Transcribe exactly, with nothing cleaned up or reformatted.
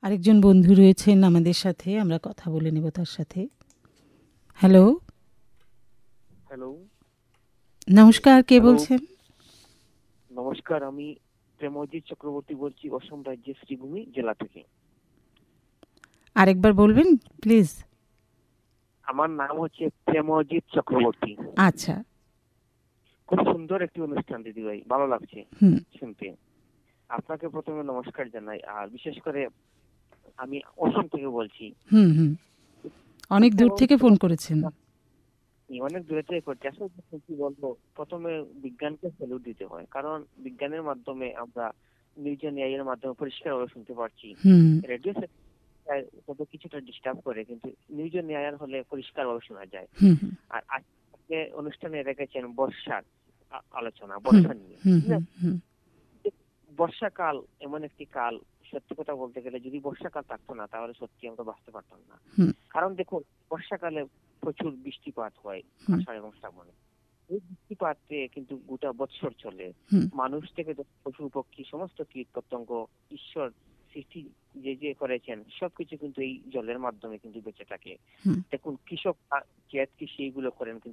আরেকজন বন্ধু রয়েছেন আমাদের সাথে, আমরা কথা বলে নেব তার সাথে। Hello, hello. নমস্কার, কে হ্যালো, বলছেন? নমস্কার। আমি প্রেমজিৎ চক্রবর্তী বলছি অসম রাজ্যের শ্রীভূমি জেলা থেকে। আরেকবার বলবেন প্লিজ। আমার নাম হচ্ছে প্রেমজিৎ চক্রবর্তী। আচ্ছা। খুব সুন্দর একটি অনুষ্ঠান দিদিভাই, ভালো লাগছে হুম শুনতে। আপনাকে প্রথমে নমস্কার জানাই, আর বিশেষ করে আমি অসম থেকে বলছি। হুম হুম অনেক শিক্ষা দূর থেকে ব্যবস্থা ফোন করেছেন। অনেক দূরে থেকে করছি। আসলে কি বলবো, প্রথমে বিজ্ঞানকে স্যালুট দিতে হয়, কারণ বিজ্ঞানের মাধ্যমে আমরা নিউজ এর মাধ্যমে পরিষ্কার ভাবে শুনতে পারছি। হুম রেডিও তবে কিছুটা ডিস্টার্ব করে, কিন্তু নিউজ নেয়ার হলে পরিষ্কার ভাবে শোনা যায়। হুম হুম আর আজকে অনুষ্ঠানে রেখেছেন বর্ষার আ- আলোচনা, হুম বর্ষা নিয়ে। হুম না, হুম হুম বর্ষাকাল এমন একটি কাল, সত্যি কথা বলতে গেলে যদি বর্ষাকাল থাকতো না তাহলে সত্যি আমরা বাঁচতে পারতাম না। হুম কারণ দেখুন, বর্ষাকালে প্রচুর বৃষ্টিপাত হয় হুম আষাঢ় এবং শ্রাবণে। এই বৃষ্টিপাতে কিন্তু গোটা বৎসর চলে। হুম মানুষ থেকে পশু পক্ষী সমস্ত কীট পতঙ্গ, ঈশ্বর সৃষ্টি যে যে করেছেন সবকিছু কিন্তু এই জলের মাধ্যমে কিন্তু বেঁচে থাকে। হুম দেখুন, কৃষক ক্ষেত কৃষি এগুলো করেন, কিন্তু